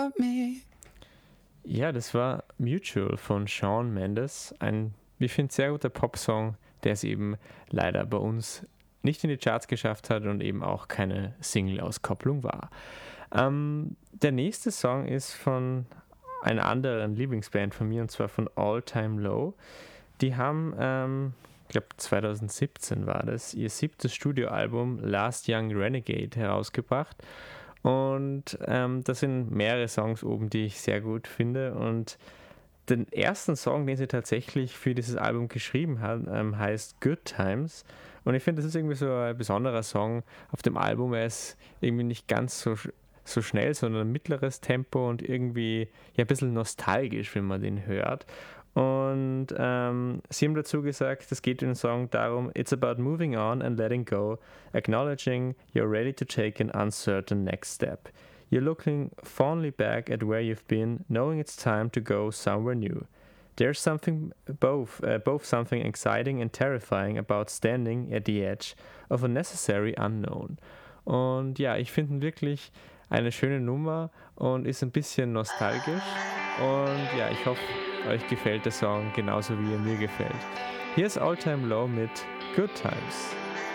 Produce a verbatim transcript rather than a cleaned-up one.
Ja, das war Mutual von Shawn Mendes. Ein, wie ich finde, sehr guter Popsong, der es eben leider bei uns nicht in die Charts geschafft hat und eben auch keine Single-Auskopplung war. Ähm, der nächste Song ist von einer anderen Lieblingsband von mir, und zwar von All Time Low. Die haben, ähm, ich glaube zwanzig siebzehn war das, ihr siebtes Studioalbum Last Young Renegade herausgebracht. Und ähm, da sind mehrere Songs oben, die ich sehr gut finde. Und den ersten Song, den sie tatsächlich für dieses Album geschrieben hat, ähm, heißt Good Times. Und ich finde, das ist irgendwie so ein besonderer Song auf dem Album. Er ist irgendwie nicht ganz so, so schnell, sondern ein mittleres Tempo und irgendwie ja, ein bisschen nostalgisch, wenn man den hört. Und ähm, sie haben dazu gesagt, es geht in dem Song darum, it's about moving on and letting go, acknowledging you're ready to take an uncertain next step. You're looking fondly back at where you've been, knowing it's time to go somewhere new. There's something both, uh, both something exciting and terrifying about standing at the edge of a necessary unknown. Und ja, ich finde ihn wirklich eine schöne Nummer und ist ein bisschen nostalgisch. Und ja, ich hoffe, euch gefällt der Song genauso wie er mir gefällt. Hier ist All Time Low mit Good Times.